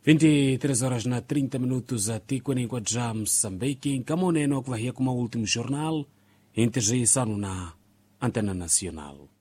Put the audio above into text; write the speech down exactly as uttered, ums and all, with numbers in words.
vinte e três horas na trinta minutos a tikwene kwa já Moçambique, kama neno que vai com o último jornal, integração na Antena Nacional.